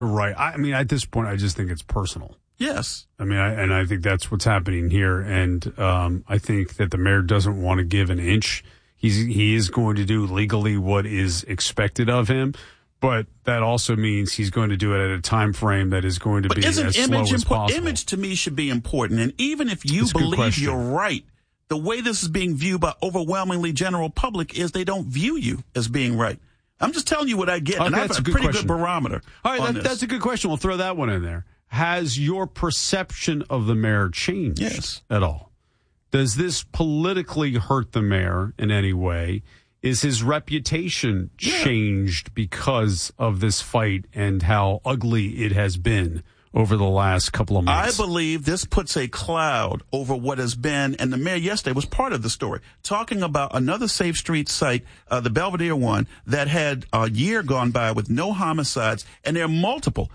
Right. I mean, at this point, I just think it's personal. Yes. I mean, I think that's what's happening here. And I think that the mayor doesn't want to give an inch. He is going to do legally what is expected of him. But that also means he's going to do it at a time frame that is going to be as slow as possible. Image to me should be important. And even if you believe you're right, the way this is being viewed by overwhelmingly general public is they don't view you as being right. I'm just telling you what I get. Okay, and I have a pretty good barometer. All right, that's a good question. We'll throw that one in there. Has your perception of the mayor changed at all? Does this politically hurt the mayor in any way? Is his reputation changed because of this fight and how ugly it has been over the last couple of months? I believe this puts a cloud over what has been, and the mayor yesterday was part of the story, talking about another Safe Street site, the Belvedere one, that had a year gone by with no homicides, and there are multiple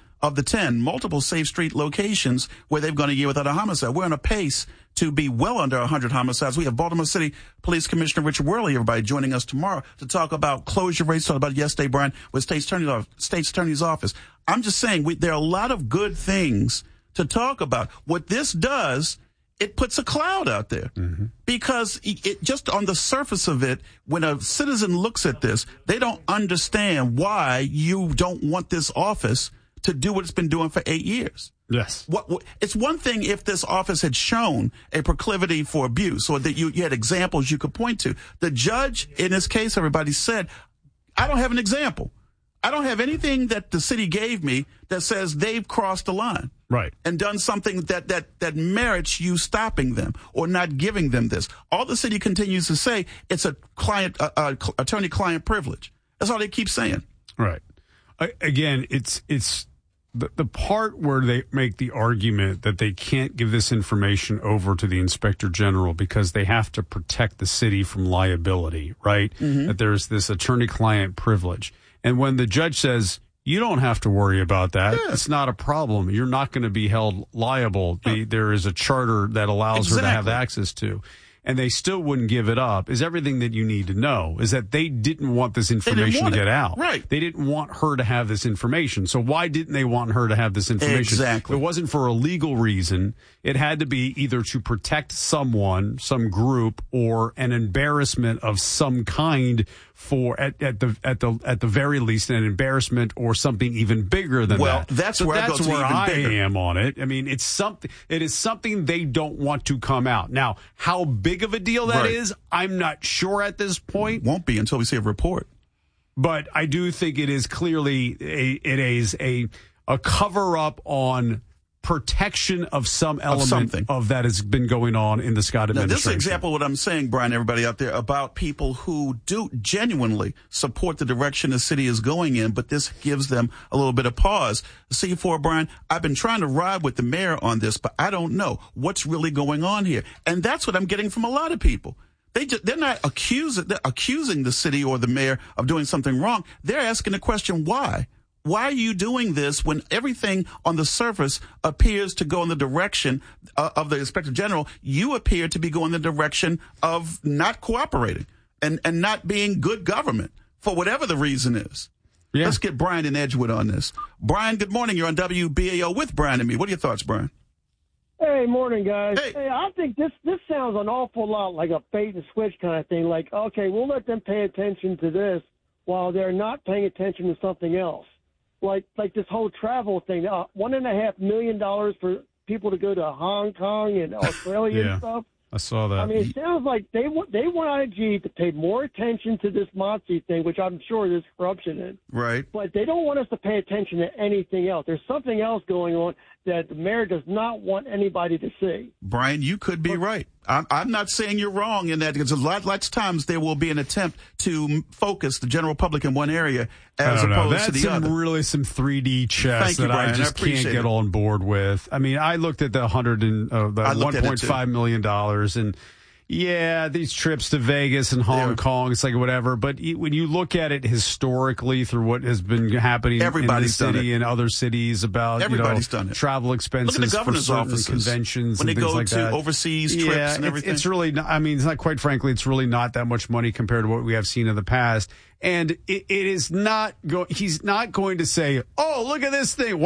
Safe Street locations where they've gone a year without a homicide. We're on a pace to be well under 100 homicides. We have Baltimore City Police Commissioner Richard Worley, everybody, joining us tomorrow to talk about closure rates, talk about yesterday, Brian, with State's Attorney's Office. I'm just saying there are a lot of good things to talk about. What this does, it puts a cloud out there because it just on the surface of it, when a citizen looks at this, they don't understand why you don't want this office to do what it's been doing for 8 years. Yes. It's one thing if this office had shown a proclivity for abuse or that you had examples you could point to. The judge, in this case, everybody said, I don't have an example. I don't have anything that the city gave me that says they've crossed the line. Right. And done something that merits you stopping them or not giving them this. All the city continues to say, it's a attorney-client privilege. That's all they keep saying. Right. Again, it's the part where they make the argument that they can't give this information over to the inspector general because they have to protect the city from liability, right? That there's this attorney-client privilege. And when the judge says, you don't have to worry about that, it's not a problem. You're not going to be held liable. There is a charter that allows her to have access to. And they still wouldn't give it up, is everything that you need to know, is that they didn't want this information to get out. Right. They didn't want her to have this information. So why didn't they want her to have this information? Exactly. It wasn't for a legal reason. It had to be either to protect someone, some group, or an embarrassment of some kind for at the very least an embarrassment or something even bigger than that. Well, that's where I am on it. I mean, it is something they don't want to come out. Now, how big of a deal that is, I'm not sure at this point. Won't be until we see a report. But I do think it is clearly a cover up on protection of some element of that has been going on in the Scott administration. Now, this is an example of what I'm saying, Brian, everybody out there, about people who do genuinely support the direction the city is going in, but this gives them a little bit of pause. C4, Brian, I've been trying to ride with the mayor on this, but I don't know what's really going on here. And that's what I'm getting from a lot of people. They're not accusing the city or the mayor of doing something wrong. They're asking the question, why? Why are you doing this when everything on the surface appears to go in the direction of the inspector general? You appear to be going the direction of not cooperating and not being good government for whatever the reason is. Yeah. Let's get Brian in Edgewood on this. Brian, good morning. You're on WBAO with Brian and me. What are your thoughts, Brian? Hey, morning, guys. Hey, I think this sounds an awful lot like a bait and switch kind of thing. Like, okay, we'll let them pay attention to this while they're not paying attention to something else. Like this whole travel thing, $1.5 million for people to go to Hong Kong and Australia and stuff. I saw that. I mean, it sounds like they want IG to pay more attention to this Motzi thing, which I'm sure there's corruption in. Right. But they don't want us to pay attention to anything else. There's something else going on that the mayor does not want anybody to see. Brian, you could be right. I'm not saying you're wrong in that, because lots of times there will be an attempt to focus the general public in one area as opposed to the other. That's some 3D chess that Brian. I just can't get on board with. I mean, I looked at the $1.5 million, and Yeah, these trips to Vegas and Hong Kong, it's like whatever. But when you look at it historically through what has been happening in the city and other cities about done it. Travel expenses Look at the governor's for certain offices. conventions when and they things go like to that. overseas trips and everything. It's really not, it's not, quite frankly, it's really not that much money compared to what we have seen in the past. And it is not he's not going to say, oh, look at this thing.